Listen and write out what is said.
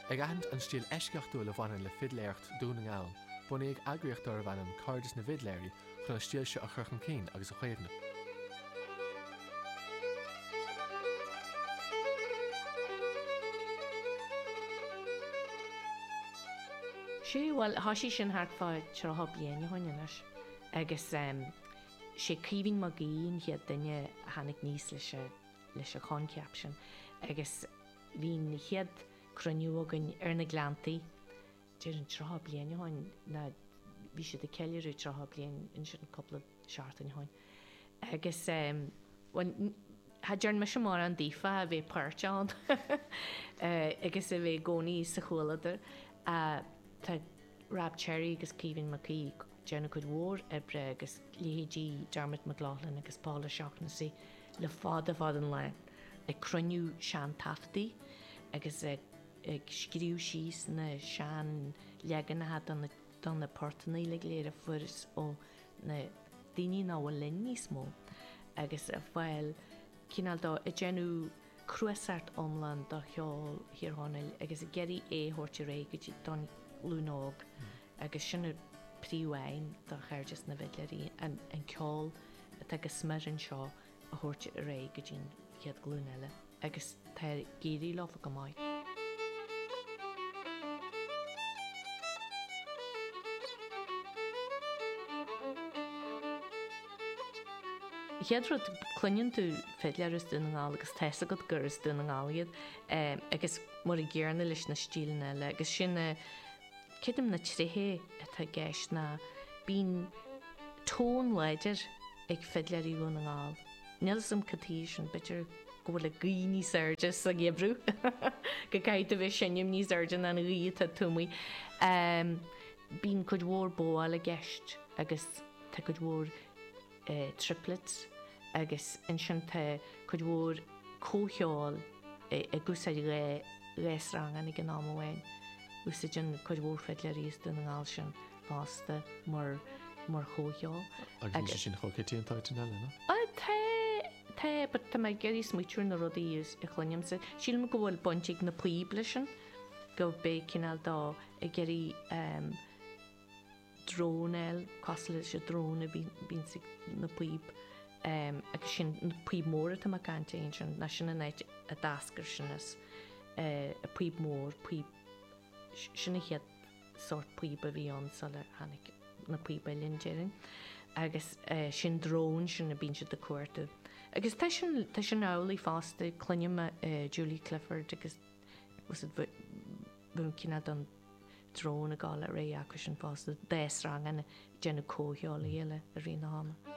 Ag ahand an stíl eisceachtú le bhanan le fidléirt dúna ngáil, buna ag agriochttar bhanan cardas na fidléirí chun an stíl seo a chuchan cín agus a chuirne. Sí, well, hasí sin hart fá trotha bliana hoinenas. Agus sé cíhín má gíon hiad duine hanig níos leis a chonceap sin. Agus bhín hiad cruniuagan ar na glantaí deir an trotha bliana hoin na bhí sé de ceiliú trotha blian in sin coppla seaartain hoin. Agus ha dearn me sem mar an dífa a bheith páirteán agus a bheith gcónaí sa chualadar a tá Rab Cherry agus Cíhín McKee Jenna could war ebre agus Léhédí Dermot McLaughlin agus Paula Shaughnessy le fád an lein ag cruniú sean taftaí agus ag scriú síos na sean legan na don na portaí le léir a furas ó na daoine ná bhfuil linn níos mó agus a bhfuil cíál dá i genú cruasart omlan do cheol hirhanil agus a geirí thuirte ré go don lúnóg agus sinna príomhhain do chuirdes na bhidleirí an ceol agus smarin seo a thuirte a ré go dtín chead glúneile agus tá géirí láfa go maiid. Headrod cluinn tú fidleras dúna ngáil agus teasa go guras dúna ngáiliad agus mar i ggéarna leis na stílna le agus sinna cidim na trithé atá gceist na bín tón leidir ag fidleirí dúna ngáil. Níl catí sin bitir go bhfuil a gghí surges a ghebrú go caiit a bheith sinnim níos urgin an ghí a túmaí. Bín chud mhór bóáil a gceist agus tá chud mhór triplets agus in sin tá chud mhór cócheáil a gúsaid réisrangan ag an amháin. Úsaidir chud mhór fidleirí dúna ngáil sin fásta mar cócheáil. Agus sin chocatíontáid in eile, no? Tá, but tá mai geirí smuitiúr na rudaí i chluinneamsa. Síl go bhfuil buntig na puíble sin go bé cinál dá i geirí dróneil, cosla sé dróna bín si na puíb agus sin na puíb móra tá mar cante sin na sin na a dascar sinnas a puíb mór, puíb sinna head sort puíb a bhí an sala hanig na puíb bailin jerin agus sin drón sin na bín si de cuairta. Agus tá sin álaí fásta cluinneama Julie Clifford agus bhún cinna don drón a gáil a ré acu sin fásta 10 rangan genna cócheála eile a rí na hána.